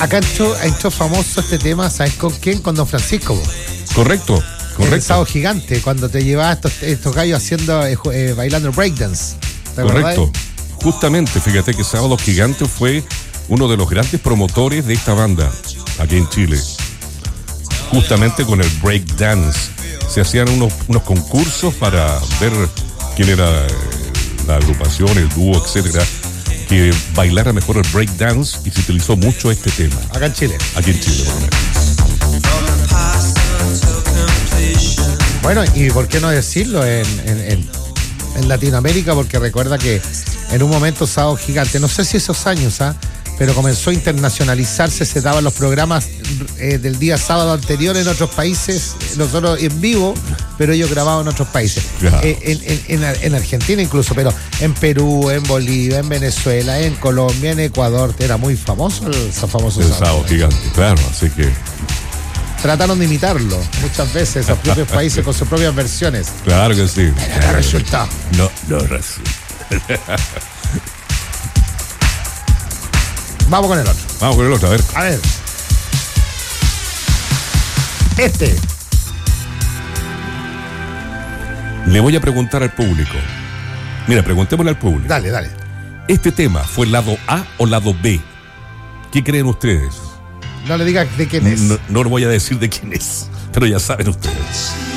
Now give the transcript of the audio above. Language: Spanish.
Acá ha hecho famoso este tema, ¿sabes con quién? Con Don Francisco. Correcto. El Sábado Gigante, cuando te llevaba estos gallos haciendo, bailando breakdance. Correcto. Justamente, fíjate que Sábado Gigante fue uno de los grandes promotores de esta banda aquí en Chile. Justamente con el breakdance. Se hacían unos concursos para ver quién era la agrupación, el dúo, etcétera, que bailara mejor el breakdance, y se utilizó mucho este tema. Acá en Chile. Aquí en Chile, por lo menos. Bueno, y por qué no decirlo en Latinoamérica, porque recuerda que en un momento Sábado Gigante, no sé si esos años, pero comenzó a internacionalizarse, se daban los programas del día sábado anterior en otros países, nosotros en vivo, pero ellos grababan en otros países. Claro. En Argentina incluso, pero en Perú, en Bolivia, en Venezuela, en Colombia, en Ecuador, era muy famoso el Sábado Gigante, claro, así que... Trataron de imitarlo muchas veces, esos propios países con sus propias versiones. Claro que sí. No resultó. No resulta. Vamos con el otro. Vamos con el otro, a ver. A ver. Le voy a preguntar al público. Mira, preguntémosle al público. Dale. ¿Este tema fue lado A o lado B? ¿Qué creen ustedes? No le digas de quién es. No voy a decir de quién es, pero ya saben ustedes.